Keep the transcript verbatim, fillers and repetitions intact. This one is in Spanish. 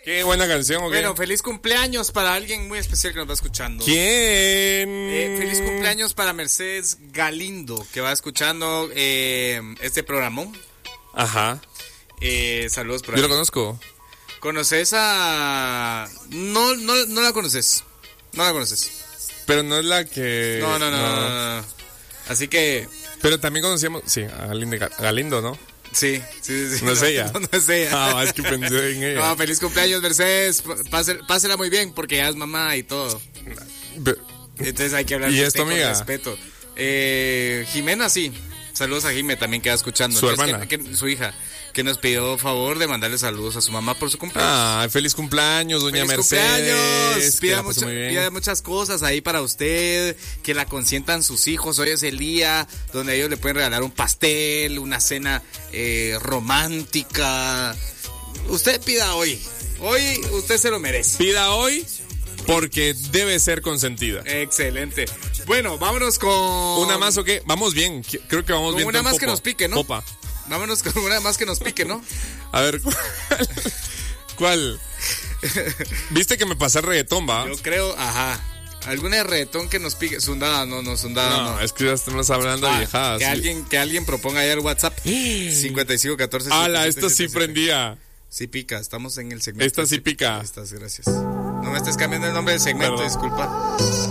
Qué buena canción, ¿ok? Bueno, feliz cumpleaños para alguien muy especial que nos va escuchando. ¿Quién? Eh, feliz cumpleaños para Mercedes Galindo, que va escuchando eh, este programón. Ajá. Eh, saludos por ahí. Yo lo conozco. ¿Conoces a...? No, no, no la conoces. No la conoces. Pero no es la que... No, no, no, no, no, no. Así que... Pero también conocíamos... Sí, a Galindo, a Galindo, ¿no? Sí, sí, sí. ¿No es ella? No, no es ella. Ah, es que pensé en ella. No, feliz cumpleaños, Mercedes. Pásela, pásela muy bien, porque ya es mamá y todo. Pero- Entonces hay que hablar ¿Y de es tu usted con amiga? respeto. Eh, Jimena, sí. Saludos a Jimena también que va escuchando. ¿Su Entonces, hermana? que- que- su hija, que nos pidió favor de mandarle saludos a su mamá por su cumpleaños. Ah, feliz cumpleaños, doña ¡Feliz Mercedes. cumpleaños! Que Pida, la pase mucha- muy bien. pida muchas cosas ahí para usted, que la consientan sus hijos. Hoy es el día donde ellos le pueden regalar un pastel, una cena eh, romántica. Usted pida hoy. Hoy usted se lo merece. Pida hoy porque debe ser consentida. Excelente. Bueno, vámonos con... ¿Una más o qué? Vamos bien. Qu- Creo que vamos Con bien. una en más popa. que nos pique, ¿no? Popa. Vámonos con una más que nos pique, ¿no? A ver, ¿cuál? ¿Cuál? ¿Viste que me pasé el reggaetón, va? Yo creo, ajá. ¿Alguna de reggaetón que nos pique? Sundada, no, no, Sundada, No, no. es que ya estamos hablando de Ah, viejadas. que, alguien, que alguien proponga ahí al WhatsApp cincuenta y cinco catorce. ¡Hala! Esto sí prendía. Sí pica, estamos en el segmento. Esta sí pica. Estas, gracias. No me estés cambiando el nombre del segmento, Perdón. disculpa.